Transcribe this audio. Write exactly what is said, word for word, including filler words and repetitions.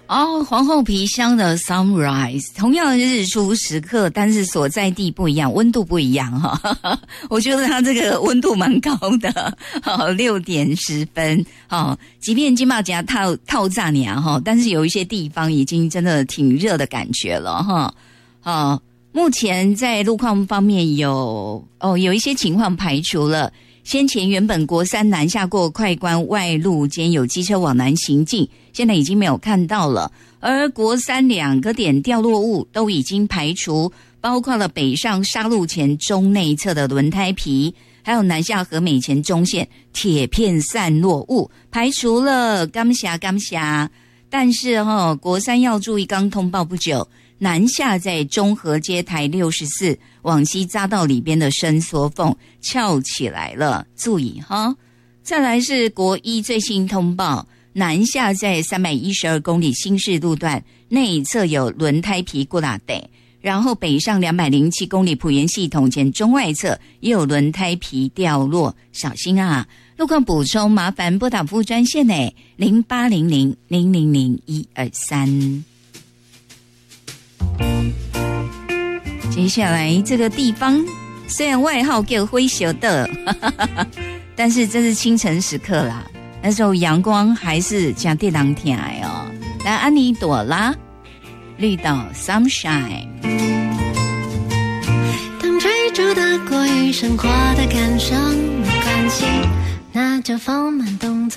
哦，皇后皮箱的 Sunrise， 同样的日出时刻，但是所在地不一样，温度不一样哈。我觉得它这个温度蛮高的，好，六点十分，好，即便金马甲套套炸年哈，但是有一些地方已经真的挺热的感觉了哈。好，目前在路况方面有哦有一些情况排除了。先前原本国三南下过快关外路间有机车往南行进，现在已经没有看到了。而国三两个点掉落物都已经排除，包括了北上沙路前中内侧的轮胎皮，还有南下和美前中线铁片散落物，排除了。感谢感谢。但是哈、哦，国三要注意，刚通报不久。南下在中和街台六十四往西匝道里边的伸缩缝翘起来了，注意哈。再来是国一最新通报，南下在三百一十二公里新市路段内侧有轮胎皮固拉得，然后北上两百零七公里埔园系统前中外侧也有轮胎皮掉落，小心啊！路况补充麻烦拨打服务专线诶零八零零零零零一二三。接下来这个地方虽然外号叫灰熊的，但是这是清晨时刻啦，那时候阳光还是加地朗天来哦。来，安妮朵拉，绿岛 Sunshine。 当追逐的过于生活的感伤没关系，那就放慢动作。